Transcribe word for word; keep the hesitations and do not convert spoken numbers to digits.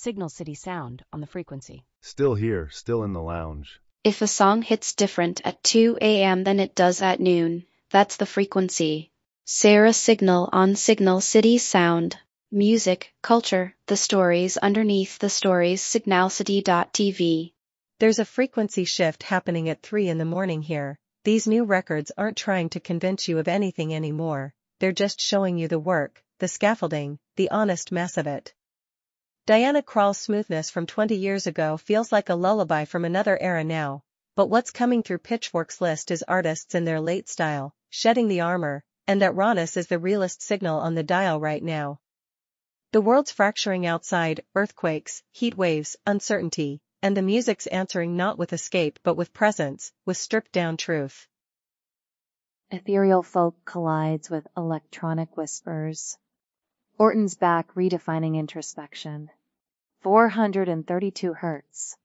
Signal City Sound on the frequency. Still here, still in the lounge. If a song hits different at two a m than it does at noon, that's the frequency. Sarah Signal on Signal City Sound. Music, culture, the stories underneath the stories. signal city dot t v. There's a frequency shift happening at three in the morning here. These new records aren't trying to convince you of anything anymore, they're just showing you the work, the scaffolding, the honest mess of it. Diana Krall's smoothness from twenty years ago feels like a lullaby from another era now, but what's coming through Pitchfork's list is artists in their late style, shedding the armor, and that rawness is the realest signal on the dial right now. The world's fracturing outside, earthquakes, heat waves, uncertainty, and the music's answering not with escape but with presence, with stripped-down truth. Ethereal folk collides with electronic whispers. Orton's back redefining introspection. four hundred thirty-two hertz.